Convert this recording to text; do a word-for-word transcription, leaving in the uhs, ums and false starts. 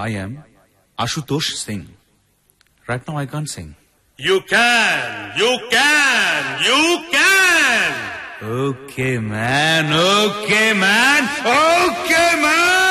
I am Ashutosh Singh. Right now I can't sing. You can, you can, you can! Okay, man. Okay, man. Okay, man.